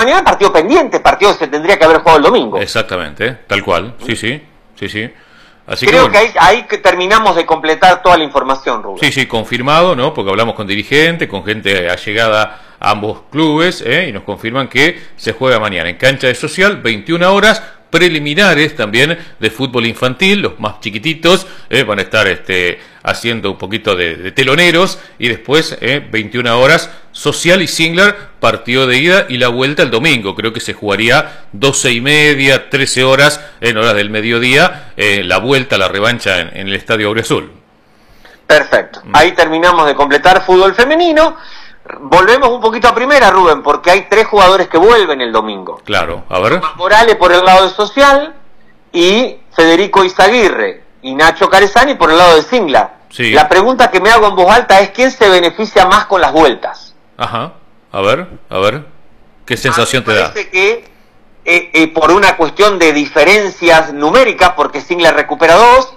mañana, partido pendiente, partido que se tendría que haber jugado el domingo. Exactamente, tal cual, sí. Así Creo que, bueno, ahí que terminamos de completar toda la información, Rubén. sí, confirmado, ¿no? Porque hablamos con dirigentes, con gente allegada a ambos clubes, y nos confirman que se juega mañana en cancha de Social, 21 horas, preliminares también de fútbol infantil, los más chiquititos van a estar haciendo un poquito de teloneros, y después 21 horas Social y Singlar, partido de ida, y la vuelta el domingo. Creo que se jugaría 12:30, 13 horas en horas del mediodía, la vuelta, la revancha en el Estadio Auriazul. Perfecto, ahí terminamos de completar fútbol femenino. Volvemos un poquito a primera, Rubén, porque hay 3 jugadores que vuelven el domingo. Claro, a ver. Morales por el lado de Social y Federico Izaguirre y Nacho Carezani por el lado de Singlar. Sí. La pregunta que me hago en voz alta es ¿quién se beneficia más con las vueltas? Ajá, a ver, ¿qué sensación te da? Parece que por una cuestión de diferencias numéricas, porque Singlar recupera 2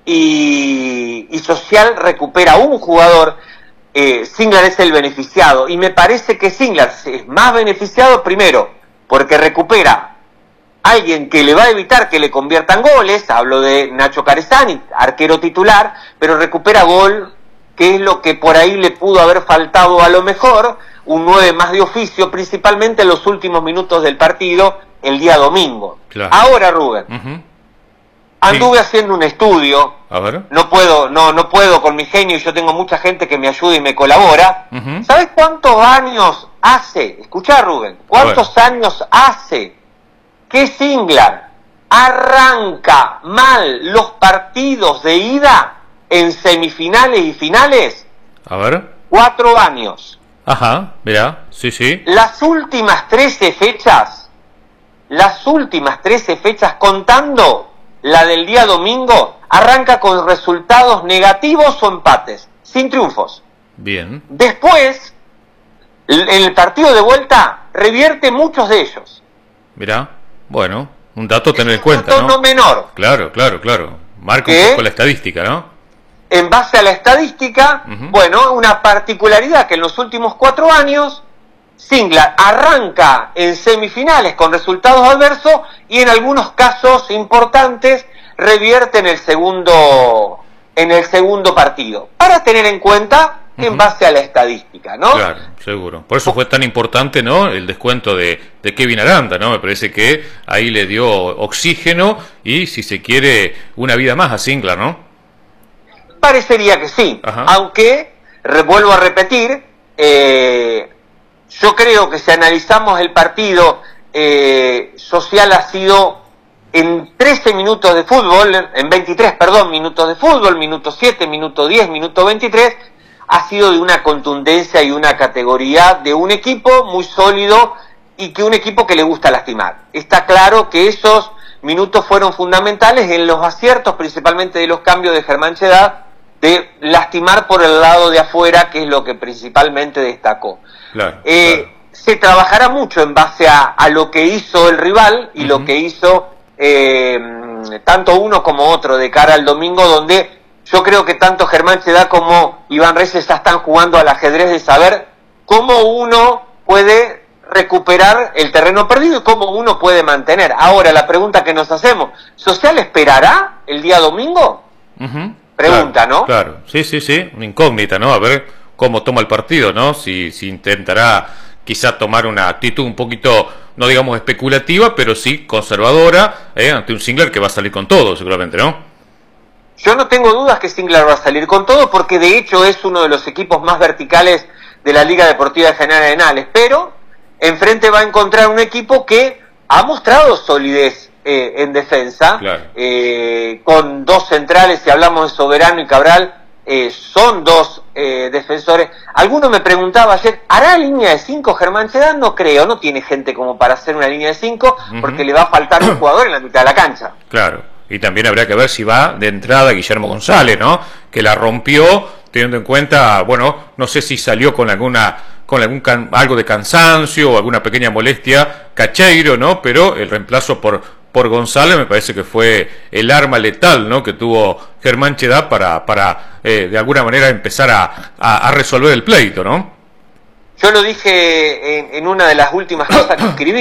y Social recupera un jugador, Singlar es el beneficiado, y me parece que Singlar es más beneficiado primero porque recupera alguien que le va a evitar que le conviertan goles, hablo de Nacho Carezani, arquero titular, pero recupera gol, que es lo que por ahí le pudo haber faltado a lo mejor, un 9 más de oficio, principalmente en los últimos minutos del partido, el día domingo. Claro. Ahora, Rubén, anduve haciendo un estudio, a ver. no puedo con mi genio, y yo tengo mucha gente que me ayuda y me colabora. ¿Sabes cuántos años hace? Escuchá, Rubén, ¿cuántos años hace que Singlar arranca mal los partidos de ida en semifinales y finales? A ver. 4 años. Ajá, mirá, sí. Las últimas 13 fechas contando la del día domingo, arranca con resultados negativos o empates, sin triunfos. Bien. Después, en el partido de vuelta, revierte muchos de ellos. Mirá, bueno, un dato a tener en cuenta, ¿no? No menor. Claro. Marca un poco la estadística, ¿no? En base a la estadística, bueno, una particularidad que en los últimos 4 años, Singlar arranca en semifinales con resultados adversos y en algunos casos importantes revierte en el segundo partido. Para tener en cuenta en base a la estadística, ¿no? Claro, seguro. Por eso fue tan importante, ¿no? El descuento de Kevin Aranda, ¿no? Me parece que ahí le dio oxígeno y, si se quiere, una vida más a Singlar, ¿no? Parecería que sí. Ajá. Aunque, vuelvo a repetir, yo creo que si analizamos el partido, Social ha sido en 13 minutos de fútbol, en 23, minutos de fútbol, minuto 7, minuto 10, minuto 23, ha sido de una contundencia y una categoría de un equipo muy sólido y que un equipo que le gusta lastimar. Está claro que esos minutos fueron fundamentales en los aciertos, principalmente de los cambios de Germán Chedat, de lastimar por el lado de afuera, que es lo que principalmente destacó. Claro. Se trabajará mucho en base a lo que hizo el rival y lo que hizo tanto uno como otro de cara al domingo, donde yo creo que tanto Germán Chedat como Iván Reyes ya están jugando al ajedrez de saber cómo uno puede recuperar el terreno perdido y cómo uno puede mantener. Ahora, la pregunta que nos hacemos, ¿Social esperará el día domingo? Pregunta, claro, ¿no? Claro, sí, una incógnita, ¿no? A ver cómo toma el partido, ¿no? Si intentará quizá tomar una actitud un poquito, no digamos especulativa, pero sí conservadora, ante un Singlar que va a salir con todo, seguramente, ¿no? Yo no tengo dudas que Singlar va a salir con todo, porque de hecho es uno de los equipos más verticales de la Liga Deportiva de General Arenales, pero enfrente va a encontrar un equipo que ha mostrado solidez en defensa, claro. Con 2 centrales, si hablamos de Soberano y Cabral, son 2 defensores. Alguno me preguntaba ayer, ¿hará línea de 5 Germán Chedat? No creo, no tiene gente como para hacer una línea de 5, porque le va a faltar un jugador en la mitad de la cancha. Claro, y también habría que ver si va de entrada Guillermo González, ¿no? Que la rompió, teniendo en cuenta, bueno, no sé si salió con algo de cansancio o alguna pequeña molestia Cacheiro, ¿no? Pero el reemplazo por González me parece que fue el arma letal, ¿no? Que tuvo Germán Chedat para de alguna manera empezar a resolver el pleito, ¿no? Yo lo dije en una de las últimas cosas que escribí.